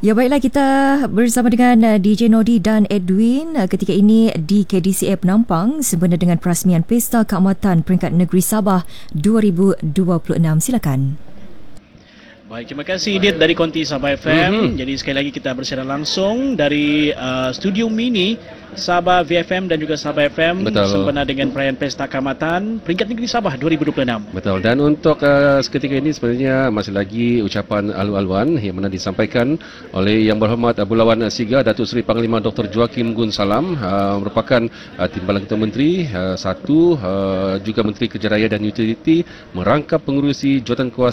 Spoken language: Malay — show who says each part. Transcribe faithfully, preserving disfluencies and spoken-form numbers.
Speaker 1: Ya baiklah, kita bersama dengan uh, D J Nodi dan Edwin uh, ketika ini di K D C A Penampang sempena dengan perasmian Pesta Keamatan Peringkat Negeri Sabah dua ribu dua puluh enam. Silakan.
Speaker 2: Baik, terima kasih Idit dari Konti Sabah F M. Mm-hmm. Jadi sekali lagi kita bersiaran langsung dari uh, studio mini Sabah V F M dan juga Sabah F M. Betul. Sempena dengan perayaan Pesta Keamatan Peringkat Negeri Sabah dua ribu dua puluh enam.
Speaker 3: Betul. Dan untuk uh, seketika ini sebenarnya masih lagi ucapan alu-aluan yang mana disampaikan oleh Yang Berhormat Abu Lawan Siga Datuk Seri Panglima Doktor Joaquim Gun Salam, uh, merupakan uh, Timbalan Ketua Menteri uh, satu uh, juga Menteri Kerja Raya dan Utiliti merangkap pengurusi jawatan kuasa